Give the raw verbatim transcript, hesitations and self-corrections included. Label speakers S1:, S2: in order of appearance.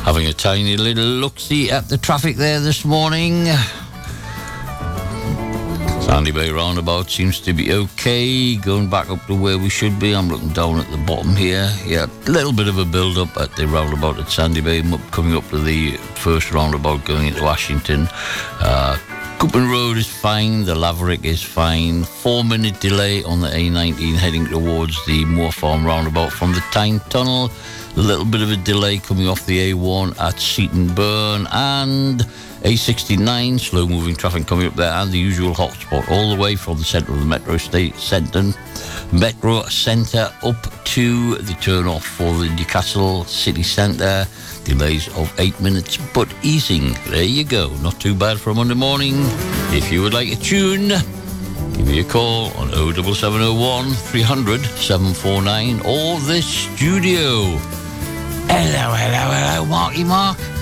S1: Having a tiny little look-see at the traffic there this morning. Sandy Bay roundabout seems to be okay, going back up to where we should be. I'm looking down at the bottom here. Yeah, a little bit of a build-up at the roundabout at Sandy Bay, coming up to the first roundabout going into Washington. Uh, Coupon Road is fine, the Laverick is fine. Four-minute delay on the A nineteen heading towards the Moor Farm roundabout from the Tyne Tunnel. A little bit of a delay coming off the A one at Seaton Burn, and A sixty-nine, slow-moving traffic coming up there, and the usual hotspot all the way from the centre of the Metro State Centre, Metro Centre up to the turn-off for the Newcastle City Centre. Delays of eight minutes, but easing. There you go. Not too bad for a Monday morning. If you would like a tune, give me a call on oh seven seven oh one, three hundred, seven four nine or the studio. Hello, hello, hello, Marky Mark.